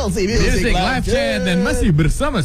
LC Music Live Chat dan masih bersama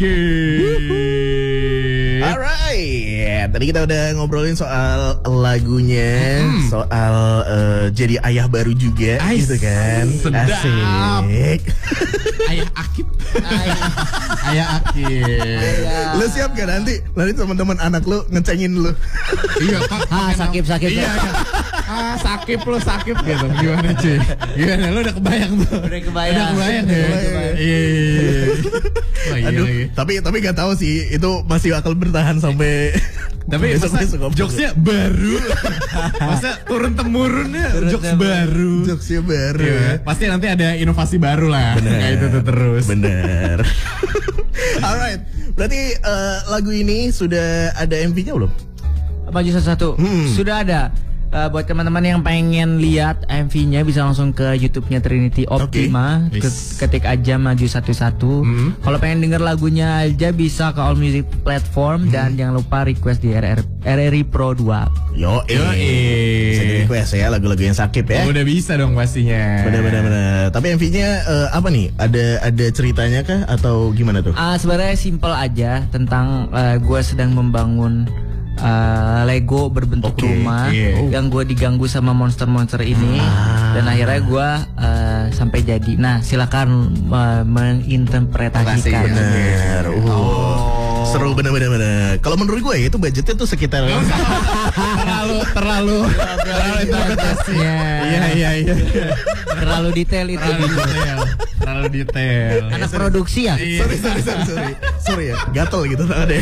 Sakit. Alright, tadi kita udah ngobrolin soal lagunya, soal jadi ayah baru juga, gitu kan? Sedap. Asik. Ayah Akib. Ayah Akib. Lu siap gak nanti teman-teman anak lu ngecengin lu? Iya Pak. Sakit. Iya. Sakit lu sakit gitu. Gimana cuy? Gimana lu udah kebayang tuh? Udah kebayang ya? Iya. Aduh, tapi gak tahu sih itu masih bakal bertahan sampai. Tapi besok jokesnya baru. Masa turun temurunnya jokes baru. Jokesnya baru. Iya, pasti nanti ada inovasi baru lah. Kayak itu tuh terus. Bener. Alright, berarti lagu ini sudah ada MV-nya belum? Maju satu-satu. Sudah ada. Buat teman-teman yang pengen lihat MV-nya bisa langsung ke YouTube-nya Trinity Optima. Ketik aja Maju Satu-Satu. Kalau pengen denger lagunya aja bisa ke all music platform dan jangan lupa request di RRI Pro 2. Yo, bisa di request ya lagu-lagu yang sakit ya. Udah bisa dong pastinya. Bener. Tapi MV-nya apa nih? Ada ceritanya kah atau gimana tuh? Sebenarnya simple aja tentang gue sedang membangun Lego berbentuk rumah yang gue diganggu sama monster-monster ini dan akhirnya gue sampai jadi. Nah silakan menginterpretasikan. Bener. Seru bener. Kalau menurut gue itu budgetnya tuh sekitar terlalu interpretasinya. Iya. Terlalu detail itu. Terlalu detail. Anak produksi ya. Sorry ya. Gatel gitu deh.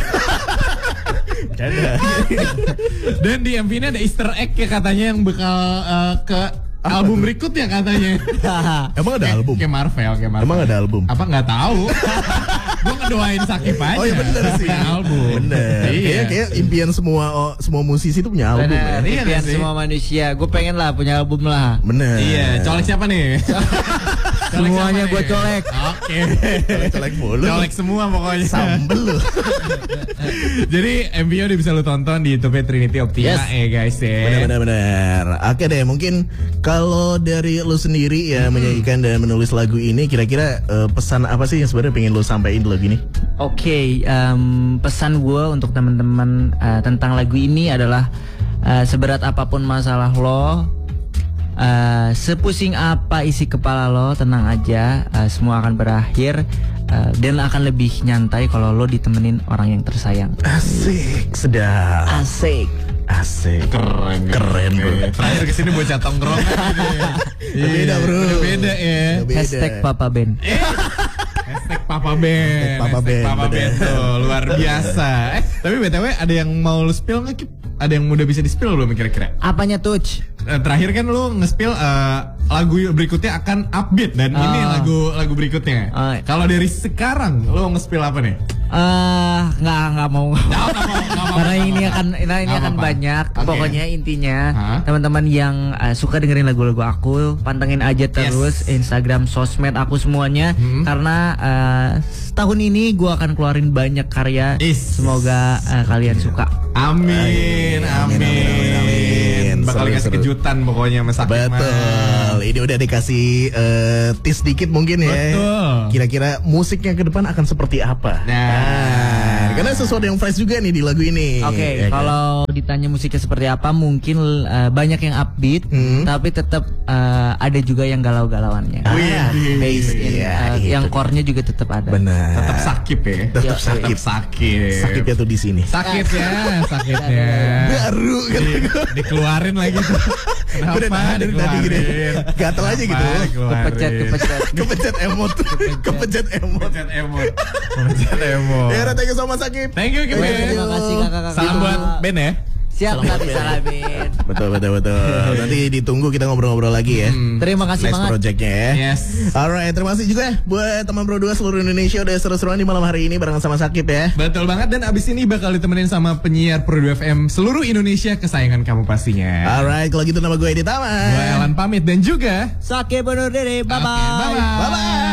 Dan di MV ini ada Easter egg ya katanya yang bakal ke album berikutnya katanya. Emang ada album? Kayak Marvel. Emang ada album? Apa nggak tahu? Gue ngedoain Sakip aja. Oh iya bener sih. Album. Bener. Iya. Kayak impian semua musisi itu punya album ya. Impian semua manusia. Gue pengen lah punya album lah. Bener. Iya. Colek siapa nih? Semuanya gue colek. Oke. Colek mulu. Colek semua pokoknya. Sambel lu. Jadi MV-nya udah bisa lu tonton di YouTube Trinity Optima guys ya. Bener. Oke deh, mungkin kalau dari lu sendiri ya menyanyikan dan menulis lagu ini, kira-kira pesan apa sih yang sebenarnya pengen lu sampaikan di lagu ini? Oke, pesan gue untuk teman-teman tentang lagu ini adalah seberat apapun masalah lo, sepusing apa isi kepala lo, tenang aja, semua akan berakhir dan akan lebih nyantai kalau lo ditemenin orang yang tersayang. Asik, sedap. Asik. Keren bro. Terakhir kesini bocah tongkrong gitu ya. Beda bro. Beda ya. Hashtag Papa Ben. Hashtag Papa Ben. Papa Ben tuh luar biasa. Tapi BTW ada yang mau lu spill nggak Kip? Ada yang udah bisa di-spill belum kira-kira? Apanya tuh? Terakhir kan lu nge-spill lagu berikutnya akan upbeat dan ini lagu berikutnya. Kalau dari sekarang lu nge-spill apa nih? Nggak mau. Karena ini akan banyak. Pokoknya intinya teman-teman yang suka dengerin lagu-lagu aku, pantengin aja terus Instagram, sosmed aku semuanya. Karena tahun ini gue akan keluarin banyak karya. Semoga kalian suka. Amin. Bakal dikasih kejutan pokoknya sama Sakit. Betul. Ini udah dikasih tease dikit mungkin ya. Betul. Kira-kira musiknya ke depan akan seperti apa? Nah, karena sesuatu yang fresh juga nih di lagu ini. Oke, kalau ditanya musiknya seperti apa, mungkin banyak yang upbeat, tapi tetap ada juga yang galau-galauannya. Bass yang core-nya juga tetap ada. Benar. Tetap Sakit ya. Tetap sakit. Sakitnya tuh di sini. Sakitnya. Baru kan. Dikeluarin lagi tuh. Kenapa dikeluarin? Gatel aja gitu. Kepencet emot. Ya, thank you so much Sakit. Thank you Kip. Terima kasih kakak-kakak. Salam buat Ben ya. Siap, salamin. Betul. Nanti ditunggu kita ngobrol-ngobrol lagi ya. Terima kasih next banget. projectnya ya. Yes. Alright, terima kasih juga buat teman Pro 2 seluruh Indonesia udah seru-seruan di malam hari ini barengan sama Sakit ya. Betul banget, dan abis ini bakal ditemenin sama penyiar Pro 2 FM seluruh Indonesia kesayangan kamu pastinya. Alright, kalau gitu nama gue Edi Tama. Gue Alan pamit dan juga Sakit bener diri. Bye-bye. Okay, bye-bye. Bye-bye.